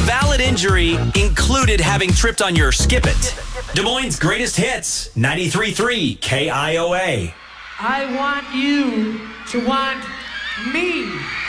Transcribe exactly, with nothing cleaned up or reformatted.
valid injury included having tripped on your Skip It. Des Moines' greatest hits, ninety-three point three K I O A. I want you to want me.